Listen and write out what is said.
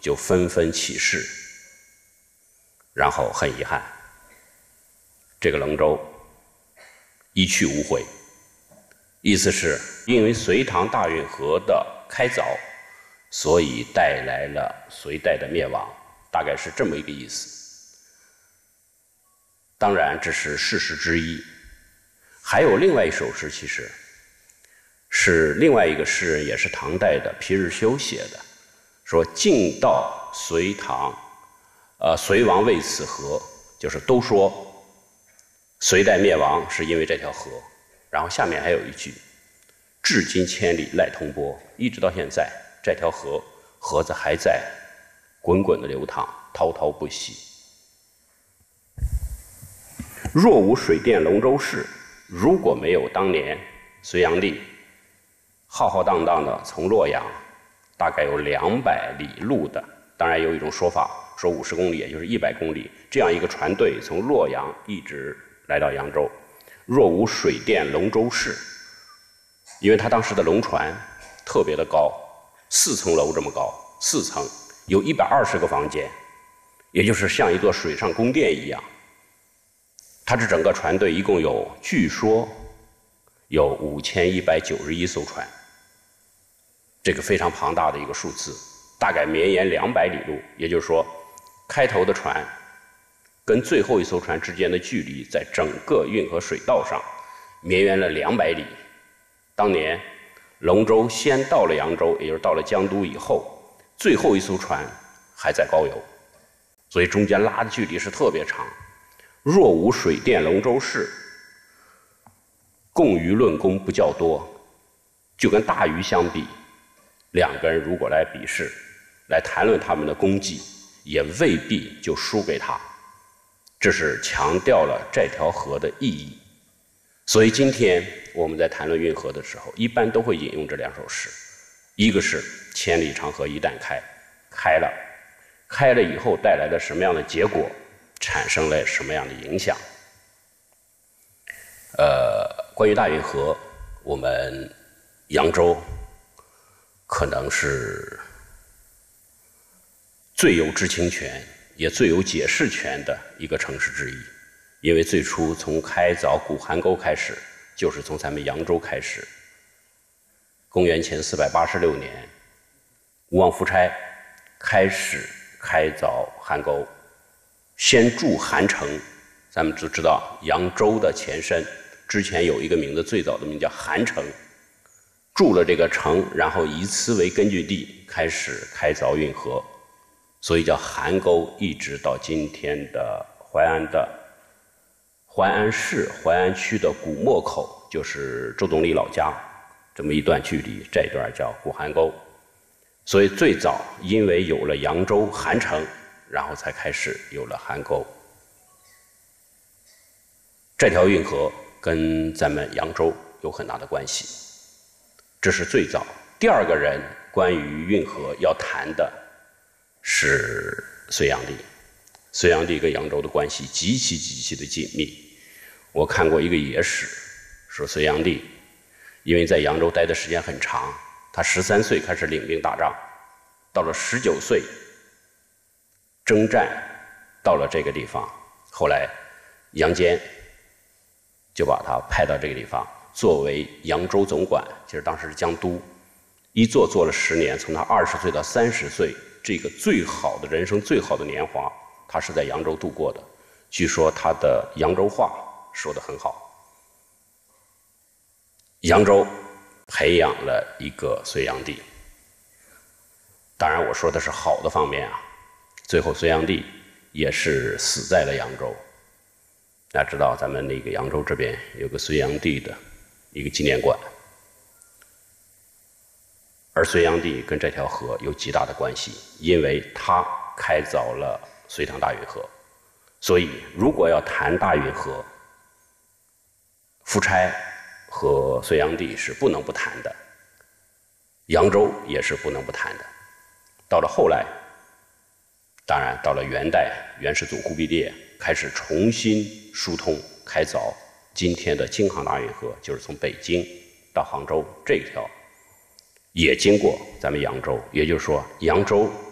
就纷纷起事，然后很遗憾，这个龙舟一去无回。意思是因为隋唐大运河的开凿，所以带来了隋代的灭亡，大概是这么一个意思。当然这是事实之一，还有另外一首诗，其实是另外一个诗人，也是唐代的皮日休写的，说晋道隋唐隋亡为此河，就是都说隋代灭亡是因为这条河。然后下面还有一句，至今千里赖通波，一直到现在这条河子还在滚滚的流淌，滔滔不息。若无水电龙舟事，如果没有当年隋炀帝浩浩荡荡的从洛阳大概有200里路的，当然有一种说法说50公里，也就是100公里，这样一个船队从洛阳一直来到扬州。若无水电龙舟事，因为他当时的龙船特别的高，4层楼这么高，4层有120个房间，也就是像一座水上宫殿一样。他这整个船队一共据说有5191艘船，这个非常庞大的一个数字，大概绵延200里路。也就是说，开头的船跟最后一艘船之间的距离，在整个运河水道上绵延了200里。当年龙舟先到了扬州，也就是到了江都以后，最后一艘船还在高邮，所以中间拉的距离是特别长。若无水电龙舟事，共鱼论功不较多，就跟大鱼相比，两个人如果来比试，来谈论他们的功绩，也未必就输给他。这是强调了这条河的意义。所以今天我们在谈论运河的时候，一般都会引用这2首诗，一个是千里长河一旦开了以后带来了什么样的结果，产生了什么样的影响。关于大运河，我们扬州可能是最有知情权也最有解释权的一个城市之一，因为最初从开凿古邗沟开始，就是从咱们扬州开始。公元前486年，吴王夫差开始开凿邗沟，先筑邗城。咱们都知道扬州的前身之前有一个名字，最早的名叫邗城，筑了这个城，然后以此为根据地开始开凿运河，所以叫邗沟，一直到今天的淮安市淮安区的古莫口，就是周总理老家这么一段距离，这段叫古邗沟。所以最早因为有了扬州邗城，然后才开始有了邗沟。这条运河跟咱们扬州有很大的关系，这是最早。第二个人关于运河要谈的是隋炀帝。隋炀帝跟扬州的关系极其的紧密。我看过一个野史，说隋炀帝因为在扬州待的时间很长，他13岁开始领兵打仗，到了19岁征战到了这个地方，后来杨坚就把他派到这个地方作为扬州总管，其实当时是江都，一做了10年，从他20岁到30岁，这个人生最好的年华，他是在扬州度过的。据说他的扬州话说得很好。扬州培养了一个隋炀帝，当然我说的是好的方面啊。最后隋炀帝也是死在了扬州。大家知道咱们那个扬州这边有个隋炀帝的一个纪念馆，而隋炀帝跟这条河有极大的关系，因为他开凿了隋唐大运河。所以如果要谈大运河，夫差和隋炀帝是不能不谈的，扬州也是不能不谈的。到了后来，当然到了元代，元世祖忽必烈开始重新疏通开凿今天的京杭大运河，就是从北京到杭州这一条，也经过咱们扬州。也就是说，扬州